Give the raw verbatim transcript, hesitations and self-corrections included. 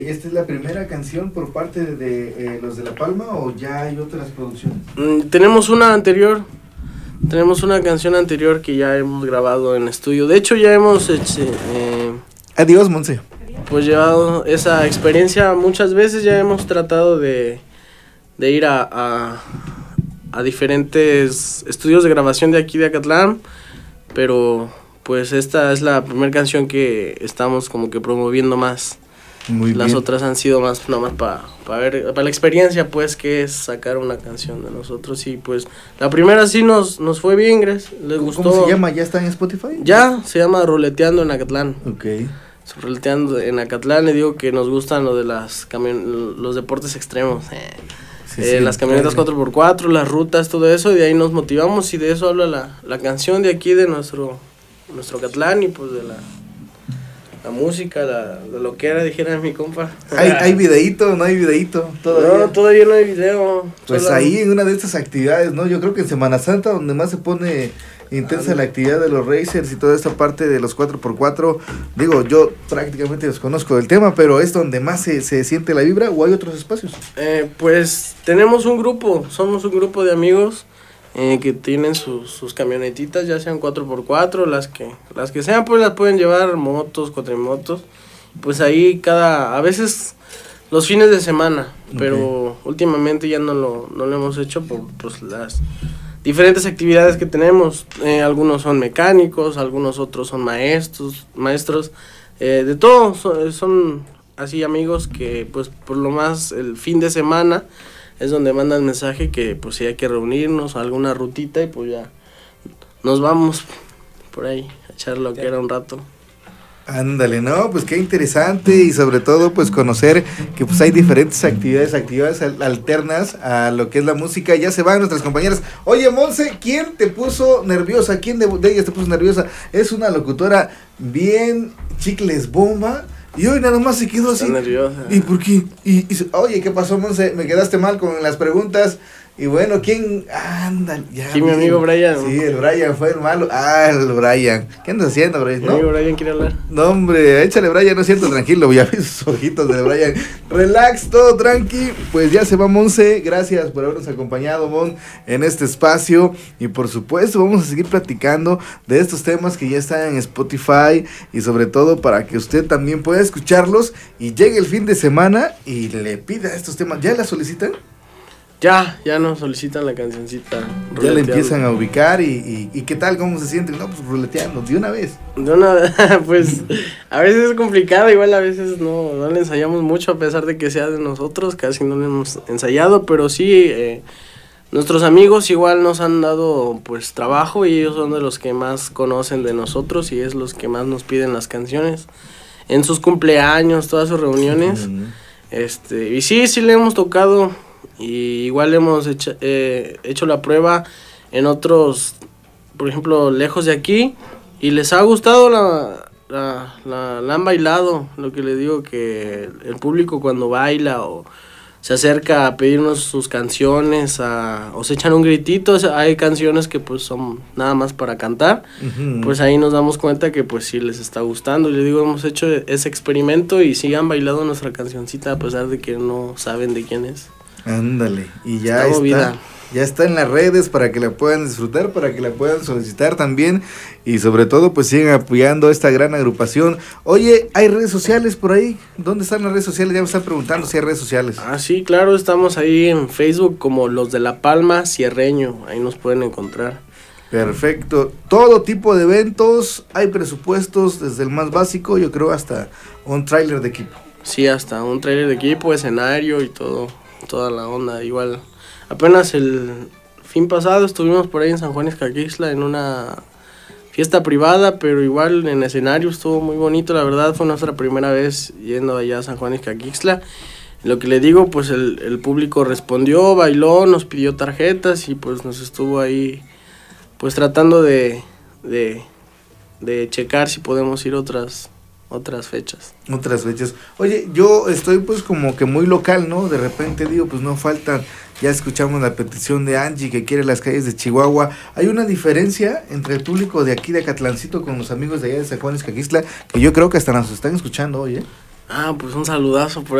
¿Esta es la primera canción por parte de, de eh, los de La Palma o ya hay otras producciones? Mm, tenemos una anterior, tenemos una canción anterior que ya hemos grabado en estudio. De hecho ya hemos hecho, eh, Adiós, Monse. Pues llevado esa experiencia muchas veces. Ya hemos tratado de, de ir a, a, a diferentes estudios de grabación de aquí de Acatlán, pero pues esta es la primera canción que estamos como que promoviendo más. Muy Las bien. otras han sido más nomás para pa ver, para la experiencia, pues, que es sacar una canción de nosotros. Y pues la primera sí nos, nos fue bien, gracias, les gustó. ¿Cómo se llama? ¿Ya está en Spotify? Ya, se llama Ruleteando en Acatlán. Ok. Ruleteando en Acatlán, le digo que nos gustan lo de las camion los deportes extremos. Eh. Sí, eh, sí, las camionetas claro. cuatro por cuatro, las rutas, todo eso, y de ahí nos motivamos y de eso habla la, la canción de aquí de nuestro, nuestro Acatlán y pues de la... La música, la, la loquera, dijera mi compa. ¿Hay, ¿Hay videíto? ¿No hay videíto? ¿Todavía? No, todavía no hay video. Pues Solo... ahí en una de estas actividades, ¿no? Yo creo que en Semana Santa, donde más se pone intensa ah, la actividad de los racers y toda esta parte de los cuatro por cuatro, digo, yo prácticamente desconozco del tema, pero ¿es donde más se, se siente la vibra o hay otros espacios? Eh, pues tenemos un grupo, somos un grupo de amigos eh, que tienen sus, sus camionetitas, ya sean cuatro por cuatro, las que, las que sean, pues las pueden llevar, motos, cuatrimotos, pues ahí cada, a veces los fines de semana, okay. Pero últimamente ya no lo, no lo hemos hecho por pues, las diferentes actividades que tenemos. Eh, algunos son mecánicos, algunos otros son maestros, maestros, eh, de todo, son, son así amigos que pues por lo más el fin de semana es donde mandan mensaje que pues si hay que reunirnos, alguna rutita y pues ya nos vamos por ahí a echar lo que era un rato. Ándale, no, pues qué interesante y sobre todo pues conocer que pues hay diferentes actividades, actividades alternas a lo que es la música. Ya se van nuestras compañeras. Oye, Monse, ¿quién te puso nerviosa? ¿Quién de, de ellas te puso nerviosa? Es una locutora bien chicles bomba. Y hoy nada más se quedó así. Está nerviosa. ¿Y por qué? Y, y, oye, ¿qué pasó, Monse? Me quedaste mal con las preguntas. Y bueno, ¿quién? Anda, ya. Sí, mi amigo Brian. Sí, el Brian fue el malo. Ah, el Brian. ¿Qué andas haciendo, Brian? Mi ¿no? amigo Brian quiere hablar. No, hombre, échale, Brian, no es cierto, tranquilo. Ya vi sus ojitos de Brian. Relax, todo tranqui. Pues ya se va Monse. Gracias por habernos acompañado, Mon, en este espacio. Y por supuesto, vamos a seguir platicando de estos temas que ya están en Spotify. Y sobre todo para que usted también pueda escucharlos. Y llegue el fin de semana y le pida estos temas. ¿Ya la solicitan? Ya, ya nos solicitan la cancioncita. Ya le empiezan a ubicar y, y, y ¿qué tal? ¿Cómo se sienten? No, pues ruleteando, de una vez. De una vez, pues a veces es complicado, igual a veces no, no le ensayamos mucho a pesar de que sea de nosotros, casi no le hemos ensayado, pero sí, eh, nuestros amigos igual nos han dado pues trabajo y ellos son de los que más conocen de nosotros y es los que más nos piden las canciones en sus cumpleaños, todas sus reuniones. Uh-huh. este Y sí, sí le hemos tocado. Y igual hemos hecho, eh, hecho la prueba en otros, por ejemplo, lejos de aquí, y les ha gustado, la, la, la, la han bailado. Lo que le digo, que el público cuando baila o se acerca a pedirnos sus canciones a, o se echan un gritito, o sea, hay canciones que pues son nada más para cantar, uh-huh. Pues ahí nos damos cuenta que pues sí les está gustando. Y le digo, hemos hecho ese experimento y sí han bailado nuestra cancioncita a pesar de que no saben de quién es. Ándale, y ya está, está, ya está en las redes para que la puedan disfrutar, para que la puedan solicitar también y sobre todo pues sigan apoyando esta gran agrupación. Oye, ¿hay redes sociales por ahí? ¿Dónde están las redes sociales? Ya me están preguntando si hay redes sociales. Ah, sí, claro, estamos ahí en Facebook como Los de La Palma Cierreño, ahí nos pueden encontrar. Perfecto, todo tipo de eventos, hay presupuestos desde el más básico, yo creo hasta un tráiler de equipo. Sí, hasta un tráiler de equipo, escenario y todo. Toda la onda, igual. Apenas el fin pasado estuvimos por ahí en San Juan Escaquixtla en una fiesta privada, pero igual en escenario estuvo muy bonito, la verdad fue nuestra primera vez yendo allá a San Juan Escaquixtla. Lo que le digo, pues el, el público respondió, bailó, nos pidió tarjetas y pues nos estuvo ahí pues tratando de, de, de checar si podemos ir otras otras fechas. Otras fechas. Oye, yo estoy pues como que muy local, ¿no? De repente digo, pues no faltan, ya escuchamos la petición de Angie que quiere las calles de Chihuahua. ¿Hay una diferencia entre el público de aquí de Acatlancito con los amigos de allá de San Juan Escaquixtla? Que yo creo que hasta nos están escuchando hoy, ¿eh? Ah, pues un saludazo por